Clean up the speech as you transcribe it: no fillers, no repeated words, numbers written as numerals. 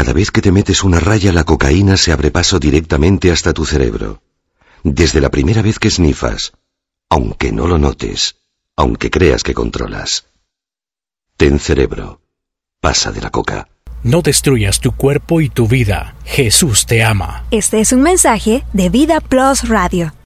Cada vez que te metes una raya, la cocaína se abre paso directamente hasta tu cerebro. Desde la primera vez que snifas, aunque no lo notes, aunque creas que controlas. Ten cerebro. Pasa de la coca. No destruyas tu cuerpo y tu vida. Jesús te ama. Este es un mensaje de Vida Plus Radio.